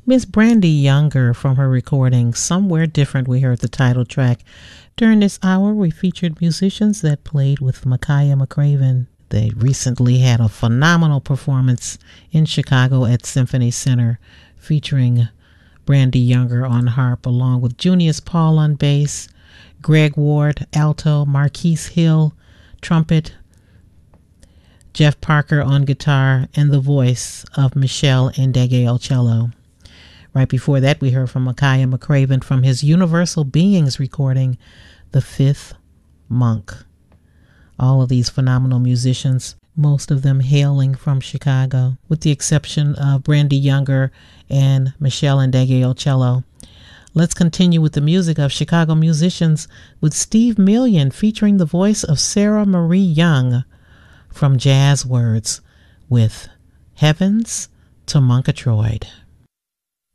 Miss Brandy Younger from her recording Somewhere Different. We heard the title track. During this hour, we featured musicians that played with Makaya McCraven. They recently had a phenomenal performance in Chicago at Symphony Center featuring Brandy Younger on harp along with Junius Paul on bass, Greg Ward alto, Marquise Hill trumpet, Jeff Parker on guitar, and the voice of Michelle Ndege cello. Right before that, we heard from Makaya McCraven from his Universal Beings recording, The Fifth Monk. All of these phenomenal musicians, most of them hailing from Chicago, with the exception of Brandy Younger and Michelle Ndege cello. Let's continue with the music of Chicago musicians with Steve Million featuring the voice of Sarah Marie Young from Jazz Words with Heavens to Murgatroyd.